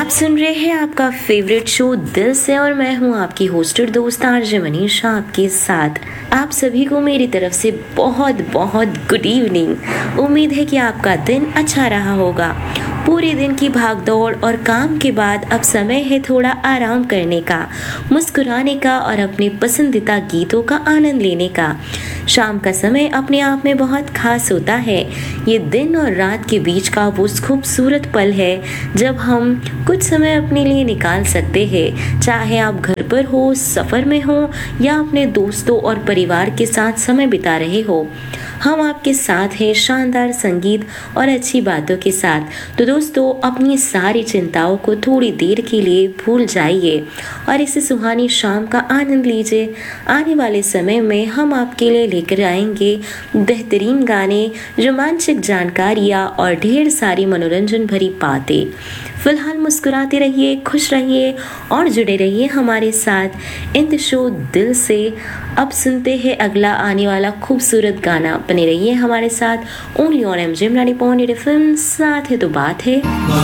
आप सुन रहे हैं आपका फेवरेट शो दिल से और मैं हूं आपकी होस्टेड दोस्त आरजे मनीषा आपके साथ। आप सभी को मेरी तरफ से बहुत बहुत गुड इवनिंग। उम्मीद है कि आपका दिन अच्छा रहा होगा। पूरे दिन की भागदौड़ और काम के बाद अब समय है थोड़ा आराम करने का, मुस्कुराने का और अपने पसंदीदा गीतों का आनंद लेने का। शाम का समय अपने आप में बहुत खास होता है। ये दिन और रात के बीच का वो खूबसूरत पल है जब हम कुछ समय अपने लिए निकाल सकते हैं, चाहे आप घर पर हो, सफर में हो या अपने दोस्तों और परिवार के साथ समय बिता रहे हो। हम आपके साथ हैं शानदार संगीत और अच्छी बातों के साथ। तो दोस्तों, अपनी सारी चिंताओं को थोड़ी देर के लिए भूल जाइए और इस सुहानी शाम का आनंद लीजिए। आने वाले समय में हम आपके लिए लेकर आएंगे बेहतरीन गाने, रोमांचक जानकारियाँ और ढेर सारी मनोरंजन भरी बातें। फिलहाल मुस्कुराते रहिए, खुश रहिए और जुड़े रहिए हमारे साथ इन शो दिल से। अब सुनते हैं अगला आने वाला खूबसूरत गाना। बने रहिए हमारे साथ ओनली ऑन एमजे 90.8 FM। साथ है तो बात है।